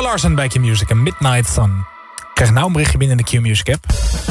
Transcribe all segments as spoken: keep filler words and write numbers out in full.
Larsen bij Q-Music en Midnight Sun. Ik krijg nou een berichtje binnen in de Q-Music app.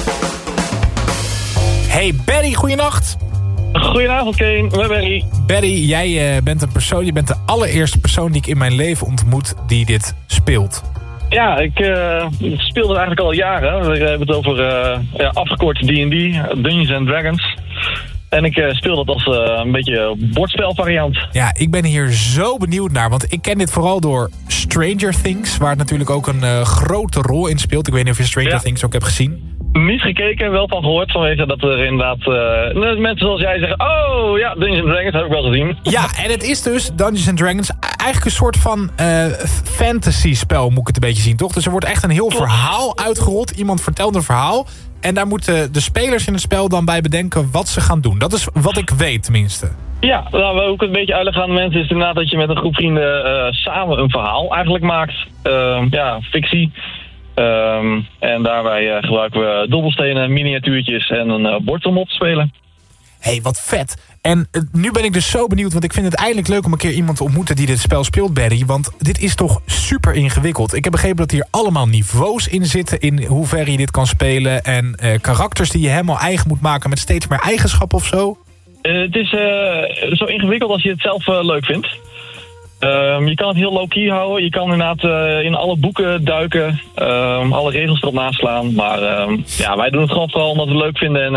Hey Barry, goeienacht. Goedenavond Kane, we Barry. Barry, jij uh, bent een persoon, je bent de allereerste persoon die ik in mijn leven ontmoet die dit speelt. Ja, ik uh, speel het eigenlijk al jaren. We hebben het over uh, ja, afgekort D en D, Dungeons and Dragons. En ik uh, speel dat als uh, een beetje bordspelvariant. Ja, ik ben hier zo benieuwd naar, want ik ken dit vooral door Stranger Things, waar het natuurlijk ook een uh, grote rol in speelt. Ik weet niet of je Stranger ja. Things ook hebt gezien. Niet gekeken, wel van gehoord vanwege dat er inderdaad uh, mensen zoals jij zeggen, oh ja, Dungeons and Dragons heb ik wel gezien. Ja, en het is dus Dungeons and Dragons eigenlijk een soort van uh, fantasy spel, moet ik het een beetje zien, toch? Dus er wordt echt een heel Klopt. verhaal uitgerold, iemand vertelt een verhaal en daar moeten de spelers in het spel dan bij bedenken wat ze gaan doen. Dat is wat ik weet tenminste. Ja, nou, hoe ik het een beetje uitleg aan de mensen is inderdaad dat je met een groep vrienden uh, samen een verhaal eigenlijk maakt. Uh, ja, fictie. Um, en daarbij uh, gebruiken we dobbelstenen, miniatuurtjes en een uh, bord om op te spelen. Hé, hey, wat vet. En uh, nu ben ik dus zo benieuwd, want ik vind het eindelijk leuk om een keer iemand te ontmoeten die dit spel speelt, Barry. Want dit is toch super ingewikkeld. Ik heb begrepen dat hier allemaal niveaus in zitten in hoe ver je dit kan spelen. En uh, karakters die je helemaal eigen moet maken met steeds meer eigenschappen of zo. Uh, het is uh, zo ingewikkeld als je het zelf uh, leuk vindt. Um, je kan het heel low-key houden. Je kan inderdaad uh, in alle boeken duiken. Um, alle regels erop naslaan. Maar um, ja, wij doen het gewoon vooral omdat we het leuk vinden. En